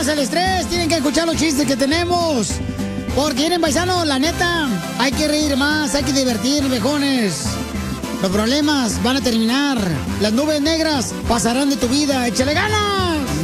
quitarse el estrés, tienen que escuchar los chistes que tenemos. Porque miren, paisanos, la neta, hay que reír más, hay que divertir, viejones. Los problemas van a terminar. Las nubes negras pasarán de tu vida. ¡Échale ganas!